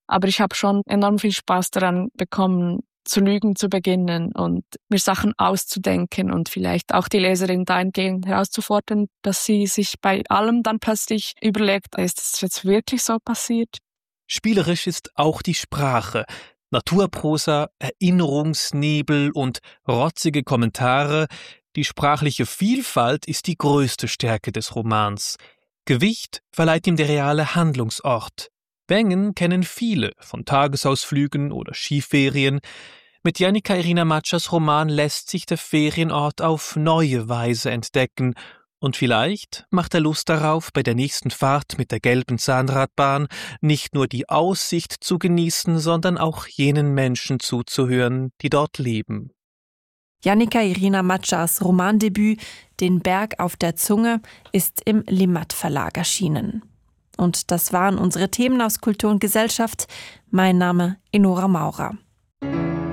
Aber ich habe schon enorm viel Spaß daran bekommen, zu lügen zu beginnen und mir Sachen auszudenken und vielleicht auch die Leserin dahingehend herauszufordern, dass sie sich bei allem dann plötzlich überlegt, ist das jetzt wirklich so passiert? Spielerisch ist auch die Sprache. Naturprosa, Erinnerungsnebel und rotzige Kommentare. Die sprachliche Vielfalt ist die größte Stärke des Romans. Gewicht verleiht ihm der reale Handlungsort. Wengen kennen viele, von Tagesausflügen oder Skiferien. Mit Yannicka Irina Matschas Roman lässt sich der Ferienort auf neue Weise entdecken. Und vielleicht macht er Lust darauf, bei der nächsten Fahrt mit der gelben Zahnradbahn nicht nur die Aussicht zu genießen, sondern auch jenen Menschen zuzuhören, die dort leben. Yannicka Irina Matschas Romandebüt »Den Berg auf der Zunge« ist im Limmat Verlag erschienen. Und das waren unsere Themen aus Kultur und Gesellschaft. Mein Name Enora Maurer.